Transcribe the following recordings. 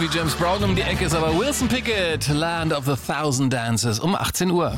wie James Brown um die Ecke ist, aber Wilson Pickett, Land of the Thousand Dances um 18 Uhr.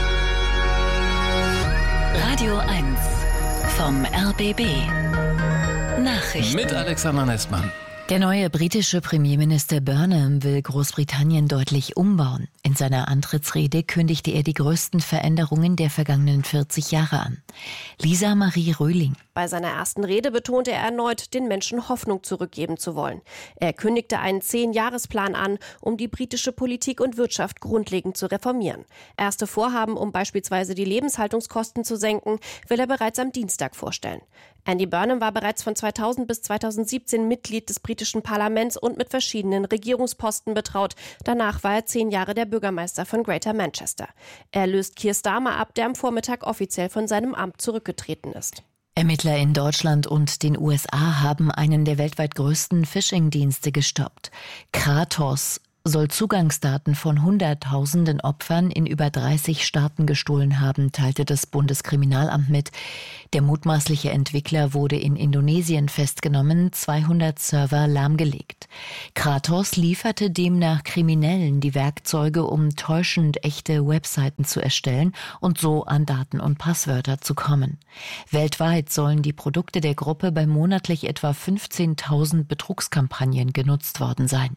Radio 1 vom RBB. Nachrichten. Mit Alexander Nestmann. Der neue britische Premierminister Burnham will Großbritannien deutlich umbauen. In seiner Antrittsrede kündigte er die größten Veränderungen der vergangenen 40 Jahre an. Lisa Marie Röhling. Bei seiner ersten Rede betonte er erneut, den Menschen Hoffnung zurückgeben zu wollen. Er kündigte einen 10-Jahresplan an, um die britische Politik und Wirtschaft grundlegend zu reformieren. Erste Vorhaben, um beispielsweise die Lebenshaltungskosten zu senken, will er bereits am Dienstag vorstellen. Andy Burnham war bereits von 2000 bis 2017 Mitglied des britischen Parlaments und mit verschiedenen Regierungsposten betraut. Danach war er 10 Jahre der Bürgermeister von Greater Manchester. Er löst Keir Starmer ab, der am Vormittag offiziell von seinem Amt zurückgetreten ist. Ermittler in Deutschland und den USA haben einen der weltweit größten Phishing-Dienste gestoppt. Kratos soll Zugangsdaten von Hunderttausenden Opfern in über 30 Staaten gestohlen haben, teilte das Bundeskriminalamt mit. Der mutmaßliche Entwickler wurde in Indonesien festgenommen, 200 Server lahmgelegt. Kratos lieferte demnach Kriminellen die Werkzeuge, um täuschend echte Webseiten zu erstellen und so an Daten und Passwörter zu kommen. Weltweit sollen die Produkte der Gruppe bei monatlich etwa 15.000 Betrugskampagnen genutzt worden sein.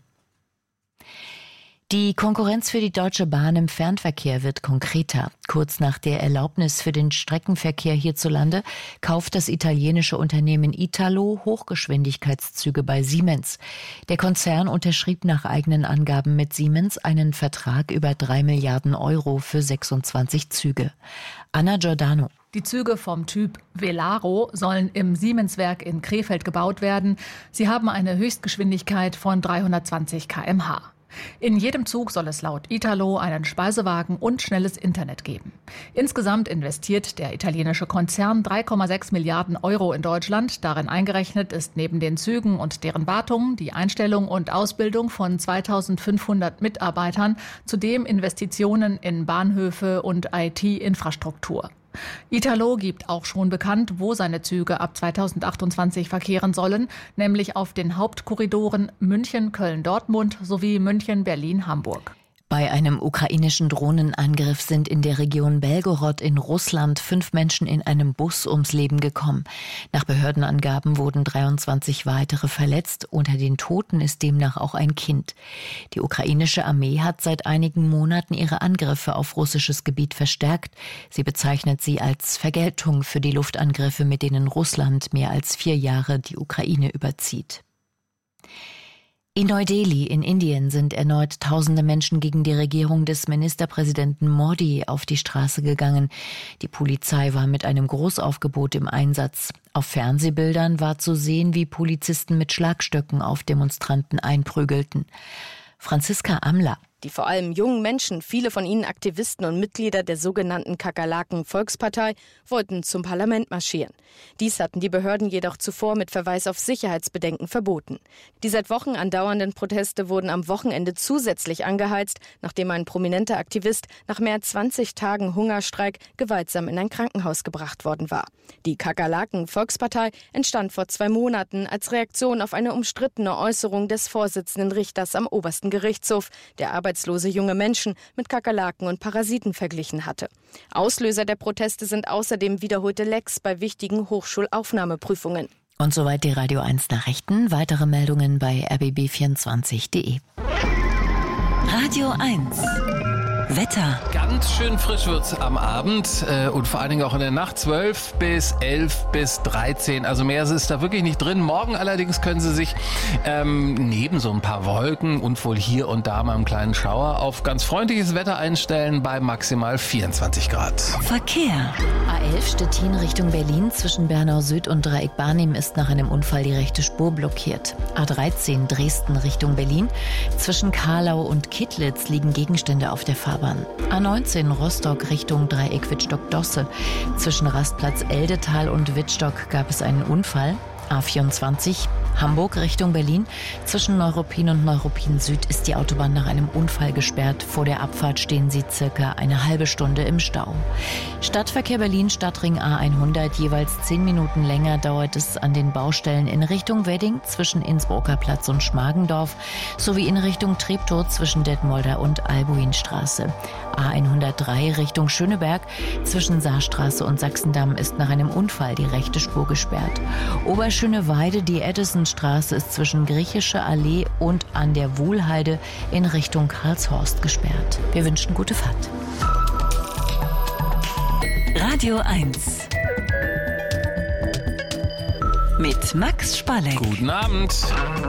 Die Konkurrenz für die Deutsche Bahn im Fernverkehr wird konkreter. Kurz nach der Erlaubnis für den Streckenverkehr hierzulande kauft das italienische Unternehmen Italo Hochgeschwindigkeitszüge bei Siemens. Der Konzern unterschrieb nach eigenen Angaben mit Siemens einen Vertrag über 3 Milliarden Euro für 26 Züge. Anna Giordano. Die Züge vom Typ Velaro sollen im Siemens-Werk in Krefeld gebaut werden. Sie haben eine Höchstgeschwindigkeit von 320 km/h. In jedem Zug soll es laut Italo einen Speisewagen und schnelles Internet geben. Insgesamt investiert der italienische Konzern 3,6 Milliarden Euro in Deutschland. Darin eingerechnet ist neben den Zügen und deren Wartung die Einstellung und Ausbildung von 2500 Mitarbeitern, zudem Investitionen in Bahnhöfe und IT-Infrastruktur. Italo gibt auch schon bekannt, wo seine Züge ab 2028 verkehren sollen, nämlich auf den Hauptkorridoren München, Köln, Dortmund sowie München, Berlin, Hamburg. Bei einem ukrainischen Drohnenangriff sind in der Region Belgorod in Russland 5 Menschen in einem Bus ums Leben gekommen. Nach Behördenangaben wurden 23 weitere verletzt. Unter den Toten ist demnach auch ein Kind. Die ukrainische Armee hat seit einigen Monaten ihre Angriffe auf russisches Gebiet verstärkt. Sie bezeichnet sie als Vergeltung für die Luftangriffe, mit denen Russland mehr als 4 Jahre die Ukraine überzieht. In Neu-Delhi in Indien sind erneut tausende Menschen gegen die Regierung des Ministerpräsidenten Modi auf die Straße gegangen. Die Polizei war mit einem Großaufgebot im Einsatz. Auf Fernsehbildern war zu sehen, wie Polizisten mit Schlagstöcken auf Demonstranten einprügelten. Franziska Amler. Die vor allem jungen Menschen, viele von ihnen Aktivisten und Mitglieder der sogenannten Kakerlaken-Volkspartei, wollten zum Parlament marschieren. Dies hatten die Behörden jedoch zuvor mit Verweis auf Sicherheitsbedenken verboten. Die seit Wochen andauernden Proteste wurden am Wochenende zusätzlich angeheizt, nachdem ein prominenter Aktivist nach mehr als 20 Tagen Hungerstreik gewaltsam in ein Krankenhaus gebracht worden war. Die Kakerlaken-Volkspartei entstand vor 2 Monaten als Reaktion auf eine umstrittene Äußerung des Vorsitzenden Richters am obersten Gerichtshof, der arbeitslose junge Menschen mit Kakerlaken und Parasiten verglichen hatte. Auslöser der Proteste sind außerdem wiederholte Lecks bei wichtigen Hochschulaufnahmeprüfungen. Und soweit die Radio 1 Nachrichten. Weitere Meldungen bei rbb24.de. Radio 1 Wetter. Ganz schön frisch wird's am Abend und vor allen Dingen auch in der Nacht 12 bis 11 bis 13. Also mehr ist da wirklich nicht drin. Morgen allerdings können Sie sich neben so ein paar Wolken und wohl hier und da mal einen kleinen Schauer auf ganz freundliches Wetter einstellen bei maximal 24 Grad. Verkehr. A11 Stettin Richtung Berlin zwischen Bernau Süd und Dreieck Barnim ist nach einem Unfall die rechte Spur blockiert. A13 Dresden Richtung Berlin. Zwischen Karlau und Kittlitz liegen Gegenstände auf der Fahrbahn. A19 Rostock Richtung Dreieck Wittstock-Dosse. Zwischen Rastplatz Eldetal und Wittstock gab es einen Unfall. A24 Hamburg Richtung Berlin. Zwischen Neuruppin und Neuruppin Süd ist die Autobahn nach einem Unfall gesperrt. Vor der Abfahrt stehen Sie circa eine halbe Stunde im Stau. Stadtverkehr Berlin, Stadtring A100. Jeweils 10 Minuten länger dauert es an den Baustellen in Richtung Wedding zwischen Innsbrucker Platz und Schmargendorf sowie in Richtung Treptow zwischen Detmolder und Albuinstraße. A103 Richtung Schöneberg. Zwischen Saarstraße und Sachsendamm ist nach einem Unfall die rechte Spur gesperrt. Oberschöneweide, die Edisonstraße ist zwischen Griechische Allee und an der Wuhlheide in Richtung Karlshorst gesperrt. Wir wünschen gute Fahrt. Radio 1 mit Max Spalleck. Guten Abend.